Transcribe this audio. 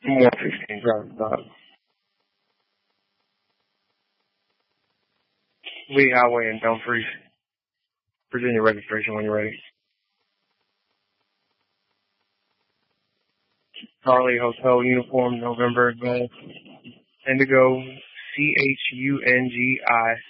115, drive stop. Lee Highway in Dumfries. Virginia registration when you're ready. Charlie Hotel Uniform, November Golf. Indigo, CHUNGI